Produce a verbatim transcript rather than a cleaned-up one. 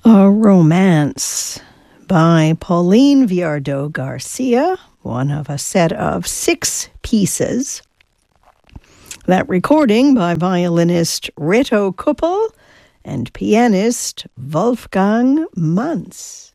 A Romance by Pauline Viardot Garcia, one of a set of six pieces. That recording by violinist Reto Kuppel and pianist Wolfgang Manz.